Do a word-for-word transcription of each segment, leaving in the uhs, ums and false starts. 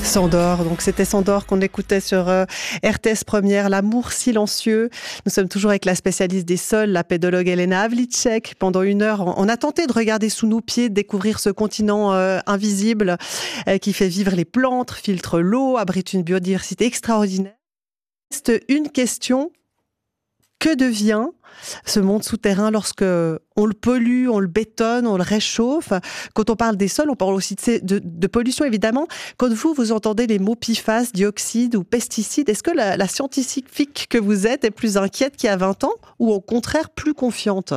Sandor, donc c'était Sandor qu'on écoutait sur euh, R T S Première, L'amour silencieux. Nous sommes toujours avec la spécialiste des sols, la pédologue Elena Havlicek. Pendant une heure, on a tenté de regarder sous nos pieds, de découvrir ce continent euh, invisible euh, qui fait vivre les plantes, filtre l'eau, abrite une biodiversité extraordinaire. Reste une question. Que devient ce monde souterrain lorsque on le pollue, on le bétonne, on le réchauffe? Quand on parle des sols, on parle aussi de, de, de pollution, évidemment. Quand vous, vous entendez les mots P F A S, dioxyde ou pesticides, est-ce que la, la scientifique que vous êtes est plus inquiète qu'il y a vingt ans ou au contraire plus confiante?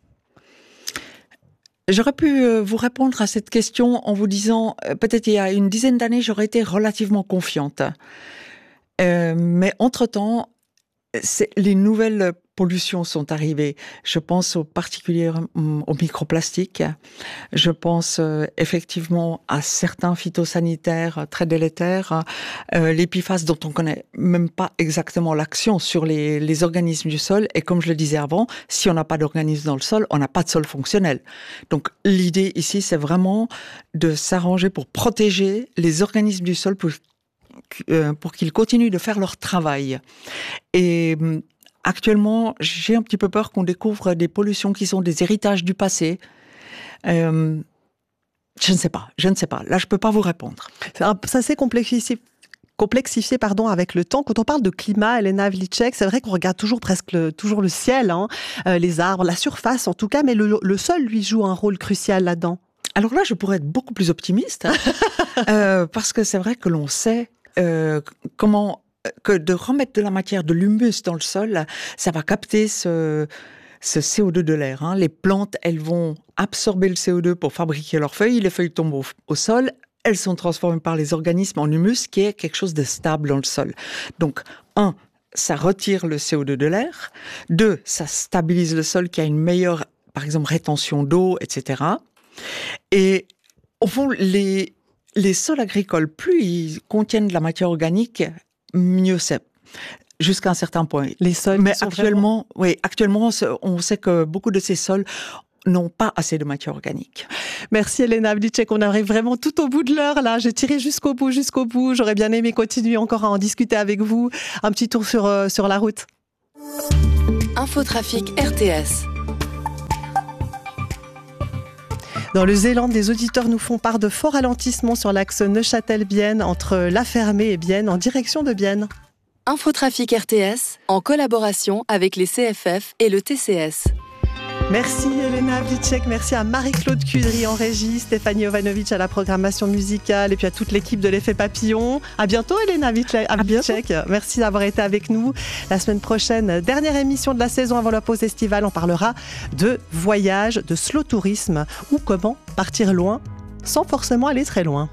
J'aurais pu vous répondre à cette question en vous disant, peut-être il y a une dizaine d'années, j'aurais été relativement confiante. Euh, mais entre-temps, c'est, les nouvelles pollutions sont arrivées. Je pense au particulier aux microplastiques. Je pense euh, effectivement à certains phytosanitaires très délétères, euh, les P F A S dont on connaît même pas exactement l'action sur les, les organismes du sol. Et comme je le disais avant, si on n'a pas d'organismes dans le sol, on n'a pas de sol fonctionnel. Donc l'idée ici, c'est vraiment de s'arranger pour protéger les organismes du sol pour pour qu'ils continuent de faire leur travail. Et actuellement, j'ai un petit peu peur qu'on découvre des pollutions qui sont des héritages du passé. Euh, je ne sais pas, je ne sais pas. Là, je ne peux pas vous répondre. Ça s'est complexifié. complexifié pardon, avec le temps. Quand on parle de climat, Elena Havlicek, c'est vrai qu'on regarde toujours presque le, toujours le ciel, hein, euh, les arbres, la surface en tout cas, mais le, le sol, lui, joue un rôle crucial là-dedans. Alors là, je pourrais être beaucoup plus optimiste, hein, euh, parce que c'est vrai que l'on sait Euh, comment que de remettre de la matière, de l'humus dans le sol, ça va capter ce, ce C O deux de l'air. Hein. Les plantes, elles vont absorber le C O deux pour fabriquer leurs feuilles. Les feuilles tombent au, au sol. Elles sont transformées par les organismes en humus, qui est quelque chose de stable dans le sol. Donc, un, ça retire le C O deux de l'air. Deux, ça stabilise le sol, qui a une meilleure, par exemple, rétention d'eau, et cetera. Et au fond, les Les sols agricoles, plus ils contiennent de la matière organique, mieux c'est. Jusqu'à un certain point. Les sols. Mais actuellement, vraiment... oui, actuellement, on sait que beaucoup de ces sols n'ont pas assez de matière organique. Merci Elena Havlicek, on arrive vraiment tout au bout de l'heure là. J'ai tiré jusqu'au bout, jusqu'au bout. J'aurais bien aimé continuer encore à en discuter avec vous. Un petit tour sur, euh, sur la route. Infotrafic R T S. Dans le Zélande, des auditeurs nous font part de forts ralentissements sur l'axe Neuchâtel-Bienne, entre La Fermée et Bienne, en direction de Bienne. Infotrafic R T S, en collaboration avec les C F F et le T C S. Merci Elena Havlicek, merci à Marie-Claude Cudry en régie, Stéphanie Jovanovic à la programmation musicale et puis à toute l'équipe de l'Effet Papillon. À bientôt Elena Havlicek, merci d'avoir été avec nous. La semaine prochaine, dernière émission de la saison avant la pause estivale, on parlera de voyage, de slow tourisme ou comment partir loin sans forcément aller très loin.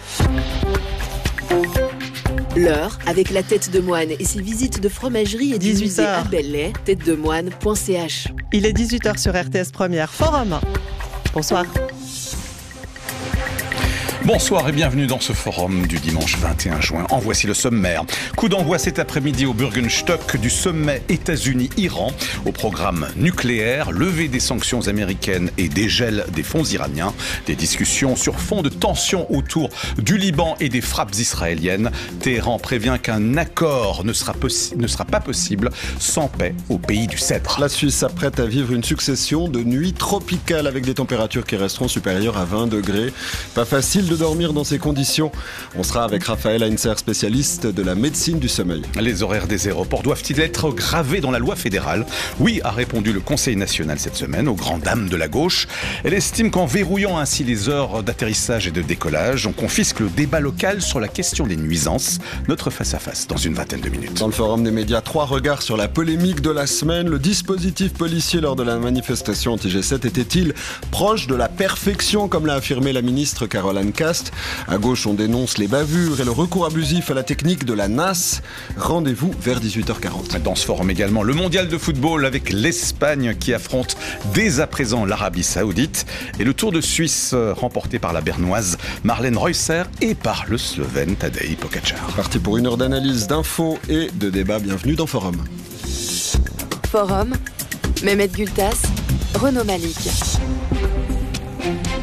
L'heure avec la tête de moine et ses visites de fromagerie et du musée à Belley, tête de moine point c h. Il est dix-huit heures sur R T S Première. Forum. Bonsoir. Bonsoir et bienvenue dans ce forum du dimanche vingt et un juin. En voici le sommaire. Coup d'envoi cet après-midi au Bürgenstock du sommet États-Unis-Iran. Au programme nucléaire, levée des sanctions américaines et dégel des fonds iraniens. Des discussions sur fond de tensions autour du Liban et des frappes israéliennes. Téhéran prévient qu'un accord ne sera, possi- ne sera pas possible sans paix au pays du cèdre. La Suisse s'apprête à vivre une succession de nuits tropicales avec des températures qui resteront supérieures à vingt degrés. Pas facile de dormir dans ces conditions. On sera avec Raphaël Heinzer, spécialiste de la médecine du sommeil. Les horaires des aéroports doivent-ils être gravés dans la loi fédérale? Oui, a répondu le Conseil national cette semaine aux grandes dames de la gauche. Elle estime qu'en verrouillant ainsi les heures d'atterrissage et de décollage, on confisque le débat local sur la question des nuisances. Notre face-à-face dans une vingtaine de minutes. Dans le forum des médias, trois regards sur la polémique de la semaine. Le dispositif policier lors de la manifestation anti-G sept était-il proche de la perfection, comme l'a affirmé la ministre Caroline Cast? À gauche, on dénonce les bavures et le recours abusif à la technique de la N A S. Rendez-vous vers dix-huit heures quarante. Dans ce forum également, le mondial de football avec l'Espagne qui affronte dès à présent l'Arabie Saoudite et le Tour de Suisse remporté par la Bernoise Marlène Reusser et par le Slovène Tadej Pogačar. Parti pour une heure d'analyse, d'infos et de débat. Bienvenue dans Forum. Forum, Mehmet Gültas, Renaud Malik.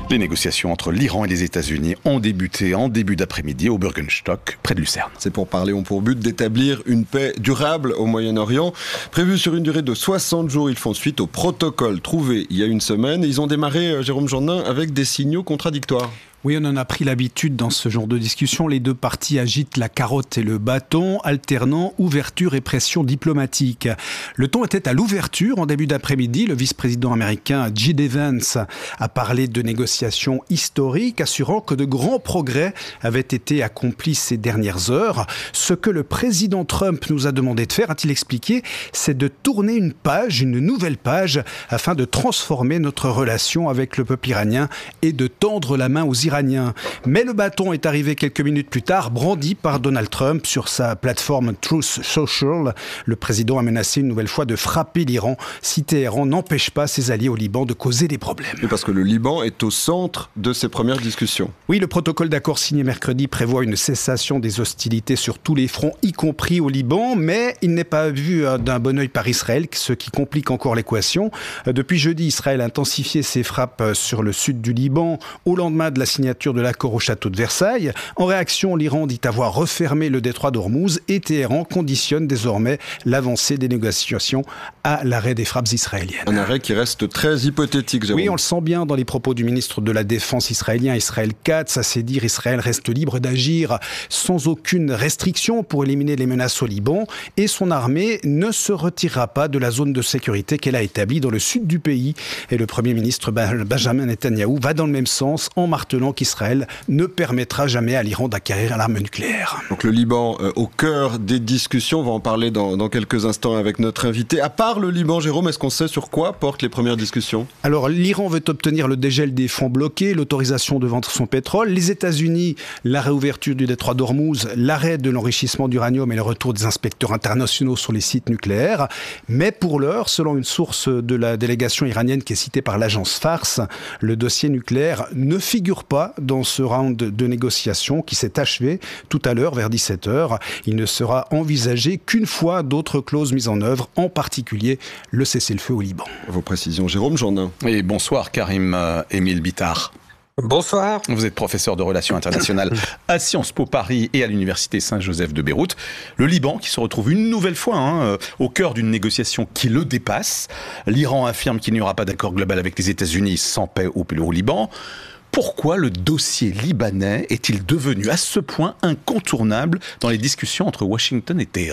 Les négociations entre l'Iran et les États-Unis ont débuté en début d'après-midi au Bürgenstock, près de Lucerne. Ces pourparlers ont pour but d'établir une paix durable au Moyen-Orient. Prévu sur une durée de soixante jours, ils font suite au protocole trouvé il y a une semaine. Et ils ont démarré, Jérôme Jourdain, avec des signaux contradictoires. Oui, on en a pris l'habitude dans ce genre de discussion. Les deux parties agitent la carotte et le bâton, alternant ouverture et pression diplomatique. Le ton était à l'ouverture. En début d'après-midi, le vice-président américain J D Vance a parlé de négociations historiques, assurant que de grands progrès avaient été accomplis ces dernières heures. Ce que le président Trump nous a demandé de faire, a-t-il expliqué, c'est de tourner une page, une nouvelle page, afin de transformer notre relation avec le peuple iranien et de tendre la main aux Iraniens. Mais le bâton est arrivé quelques minutes plus tard, brandi par Donald Trump sur sa plateforme Truth Social. Le président a menacé une nouvelle fois de frapper l'Iran si Téhéran n'empêche pas ses alliés au Liban de causer des problèmes. Et parce que le Liban est au centre de ces premières discussions. Oui, le protocole d'accord signé mercredi prévoit une cessation des hostilités sur tous les fronts, y compris au Liban, mais il n'est pas vu d'un bon œil par Israël, ce qui complique encore l'équation. Depuis jeudi, Israël a intensifié ses frappes sur le sud du Liban au lendemain de la signature de l'accord au château de Versailles. En réaction, l'Iran dit avoir refermé le détroit d'Ormuz et Téhéran conditionne désormais l'avancée des négociations à l'arrêt des frappes israéliennes. Un arrêt qui reste très hypothétique, Jérôme. Oui, on le sent bien dans les propos du ministre de la Défense israélien, Israël Katz. À ses dires, Israël reste libre d'agir sans aucune restriction pour éliminer les menaces au Liban et son armée ne se retirera pas de la zone de sécurité qu'elle a établie dans le sud du pays. Et le Premier ministre Benjamin Netanyahou va dans le même sens en martelant qu'Israël ne permettra jamais à l'Iran d'acquérir l'arme nucléaire. Donc le Liban euh, au cœur des discussions, on va en parler dans, dans quelques instants avec notre invité. À part le Liban, Jérôme, est-ce qu'on sait sur quoi portent les premières discussions ? Alors l'Iran veut obtenir le dégel des fonds bloqués, l'autorisation de vendre son pétrole. Les États-Unis, la réouverture du détroit d'Ormuz, l'arrêt de l'enrichissement d'uranium et le retour des inspecteurs internationaux sur les sites nucléaires. Mais pour l'heure, selon une source de la délégation iranienne qui est citée par l'agence Fars, le dossier nucléaire ne figure pas dans ce round de négociations qui s'est achevé tout à l'heure vers dix-sept heures. Il ne sera envisagé qu'une fois d'autres clauses mises en œuvre, en particulier le cessez-le-feu au Liban. Vos précisions, Jérôme Jourdain. Et bonsoir Karim euh, Émile Bittard. Bonsoir. Vous êtes professeur de relations internationales à Sciences Po Paris et à l'université Saint-Joseph de Beyrouth. Le Liban qui se retrouve une nouvelle fois hein, au cœur d'une négociation qui le dépasse. L'Iran affirme qu'il n'y aura pas d'accord global avec les États-Unis sans paix au, au Liban. Pourquoi le dossier libanais est-il devenu à ce point incontournable dans les discussions entre Washington et Téhéran ?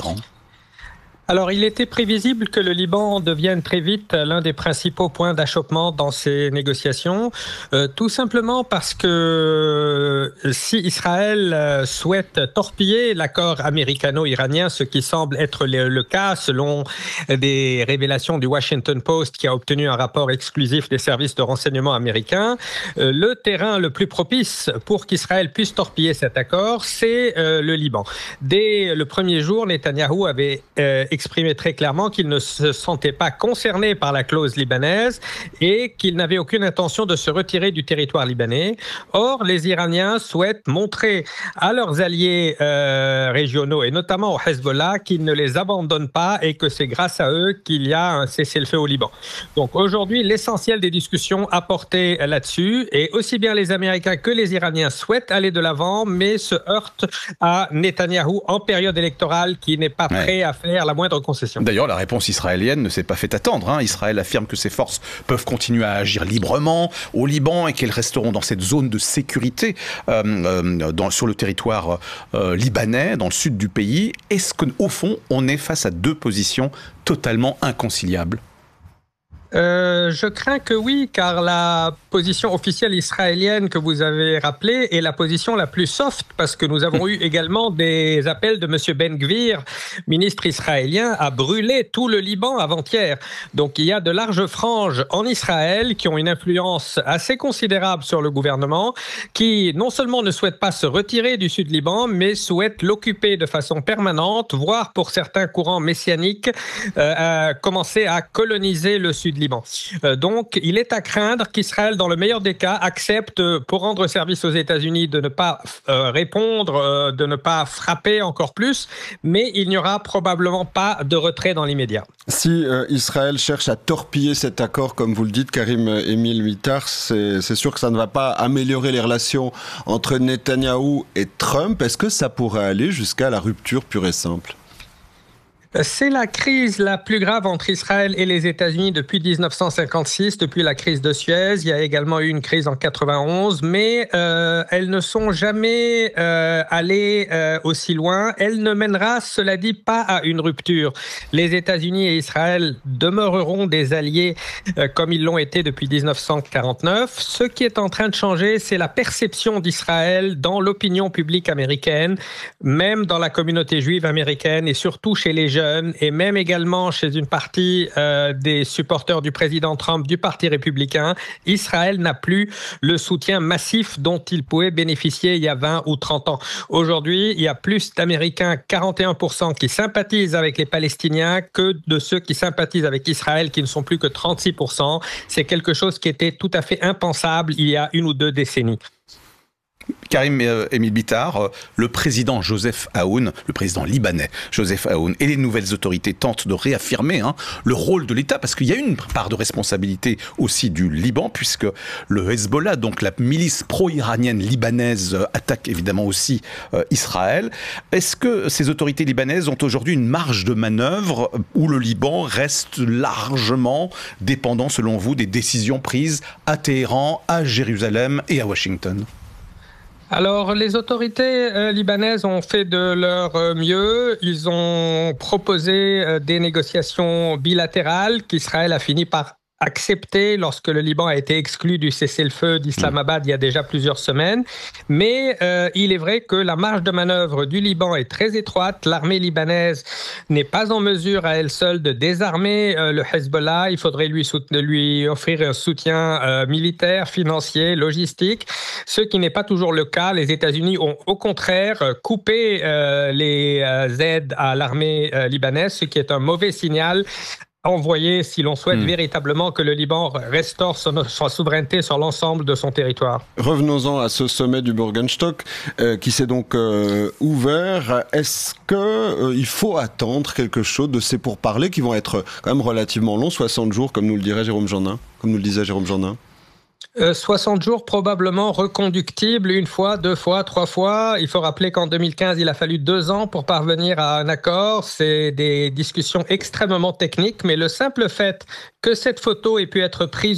Alors, il était prévisible que le Liban devienne très vite l'un des principaux points d'achoppement dans ces négociations, euh, tout simplement parce que si Israël souhaite torpiller l'accord américano-iranien, ce qui semble être le, le cas selon des révélations du Washington Post qui a obtenu un rapport exclusif des services de renseignement américains, euh, le terrain le plus propice pour qu'Israël puisse torpiller cet accord, c'est euh, le Liban. Dès le premier jour, Netanyahou avait euh, exprimé très clairement qu'il ne se sentait pas concerné par la clause libanaise et qu'il n'avait aucune intention de se retirer du territoire libanais. Or, les Iraniens souhaitent montrer à leurs alliés euh, régionaux et notamment au Hezbollah qu'ils ne les abandonnent pas et que c'est grâce à eux qu'il y a un cessez-le-feu au Liban. Donc aujourd'hui, l'essentiel des discussions a porté là-dessus et aussi bien les Américains que les Iraniens souhaitent aller de l'avant mais se heurtent à Netanyahou en période électorale qui n'est pas prêt ouais. à faire la moindre concession. D'ailleurs, la réponse israélienne ne s'est pas fait attendre. Hein. Israël affirme que ses forces peuvent continuer à agir librement au Liban et qu'elles resteront dans cette zone de sécurité euh, euh, dans, sur le territoire euh, libanais, dans le sud du pays. Est-ce qu'au fond, on est face à deux positions totalement inconciliables ? Euh, je crains que oui, car la position officielle israélienne que vous avez rappelée est la position la plus soft, parce que nous avons eu également des appels de M. Ben Gvir, ministre israélien, à brûler tout le Liban avant-hier. Donc il y a de larges franges en Israël qui ont une influence assez considérable sur le gouvernement, qui non seulement ne souhaitent pas se retirer du sud Liban, mais souhaitent l'occuper de façon permanente, voire pour certains courants messianiques, euh, à commencer à coloniser le sud Liban. Liban. Euh, donc, il est à craindre qu'Israël, dans le meilleur des cas, accepte, pour rendre service aux États-Unis, de ne pas euh, répondre, euh, de ne pas frapper encore plus, mais il n'y aura probablement pas de retrait dans l'immédiat. Si euh, Israël cherche à torpiller cet accord, comme vous le dites, Karim Émile Huitard, c'est, c'est sûr que ça ne va pas améliorer les relations entre Netanyahou et Trump. Est-ce que ça pourrait aller jusqu'à la rupture pure et simple ? C'est la crise la plus grave entre Israël et les États-Unis depuis dix-neuf cent cinquante-six, depuis la crise de Suez. Il y a également eu une crise en quatre-vingt-onze, mais euh, elles ne sont jamais euh, allées euh, aussi loin. Elle ne mènera, cela dit, pas à une rupture. Les États-Unis et Israël demeureront des alliés euh, comme ils l'ont été depuis dix-neuf cent quarante-neuf. Ce qui est en train de changer, c'est la perception d'Israël dans l'opinion publique américaine, même dans la communauté juive américaine et surtout chez les jeunes, et même également chez une partie euh, des supporters du président Trump du Parti républicain. Israël n'a plus le soutien massif dont il pouvait bénéficier il y a vingt ou trente ans. Aujourd'hui, il y a plus d'Américains, quarante et un pour cent, qui sympathisent avec les Palestiniens que de ceux qui sympathisent avec Israël, qui ne sont plus que trente-six pour cent. C'est quelque chose qui était tout à fait impensable il y a une ou deux décennies. Karim Émile Huitard, le président Joseph Aoun, le président libanais Joseph Aoun, et les nouvelles autorités tentent de réaffirmer hein, le rôle de l'État, parce qu'il y a une part de responsabilité aussi du Liban, puisque le Hezbollah, donc la milice pro-iranienne libanaise, attaque évidemment aussi euh, Israël. Est-ce que ces autorités libanaises ont aujourd'hui une marge de manœuvre où le Liban reste largement dépendant, selon vous, des décisions prises à Téhéran, à Jérusalem et à Washington ? Alors, les autorités euh, libanaises ont fait de leur euh, mieux. Ils ont proposé euh, des négociations bilatérales qu'Israël a fini par accepté lorsque le Liban a été exclu du cessez-le-feu d'Islamabad il y a déjà plusieurs semaines. Mais euh, il est vrai que la marge de manœuvre du Liban est très étroite. L'armée libanaise n'est pas en mesure à elle seule de désarmer euh, le Hezbollah. Il faudrait lui, soutenir, lui offrir un soutien euh, militaire, financier, logistique, ce qui n'est pas toujours le cas. Les États-Unis ont au contraire coupé euh, les euh, aides à l'armée euh, libanaise, ce qui est un mauvais signal envoyé si l'on souhaite mmh. véritablement que le Liban restaure son, sa souveraineté sur l'ensemble de son territoire. Revenons-en à ce sommet du Bürgenstock euh, qui s'est donc euh, ouvert. Est-ce qu'il euh, faut attendre quelque chose de ces pourparlers qui vont être quand même relativement longs, soixante jours, comme nous le dirait Jérôme Jourdain, comme nous le disait Jérôme Jourdain? Euh, soixante jours probablement reconductibles une fois, deux fois, trois fois. Il faut rappeler qu'en deux mille quinze, il a fallu deux ans pour parvenir à un accord. C'est des discussions extrêmement techniques, mais le simple fait que cette photo ait pu être prise